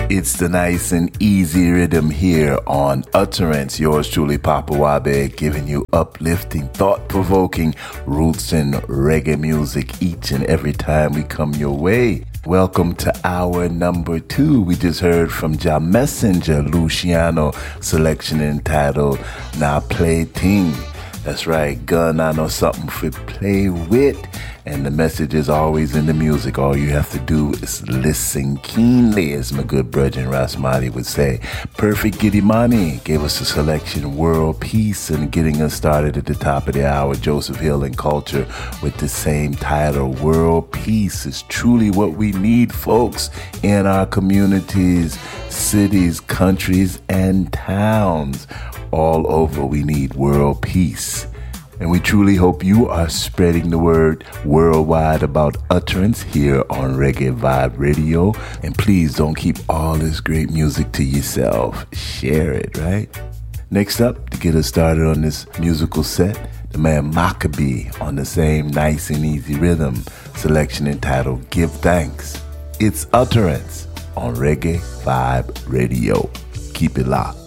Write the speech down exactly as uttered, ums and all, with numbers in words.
It's the nice and easy rhythm here on Utterance. Yours truly, Papa Wabe, giving you uplifting, thought-provoking roots and reggae music each and every time we come your way. Welcome to hour number two. We just heard from Ja Messenger, Luciano, selection entitled "Na Play Ting." That's right, gun, I know something for play with. And the message is always in the music. All you have to do is listen keenly, as my good brother Rasmati would say. Perfect Giddimani gave us a selection, World Peace, and getting us started at the top of the hour, Joseph Hill and Culture with the same title. World Peace is truly what we need, folks, in our communities, cities, countries, and towns. All over, we need world peace. And we truly hope you are spreading the word worldwide about Utterance here on Reggae Vibe Radio. And please don't keep all this great music to yourself. Share it, right? Next up, to get us started on this musical set, the man Maccabee on the same nice and easy rhythm, selection entitled Give Thanks. It's Utterance on Reggae Vibe Radio. Keep it locked.